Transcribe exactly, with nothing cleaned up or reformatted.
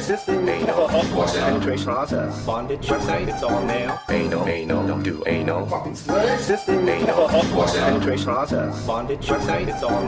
Assisting anal. Penetration process. Bondage website. It's all nail. Anal. Anal. Don't do anal. Assisting anal. Penetration process. Bondage website. It's all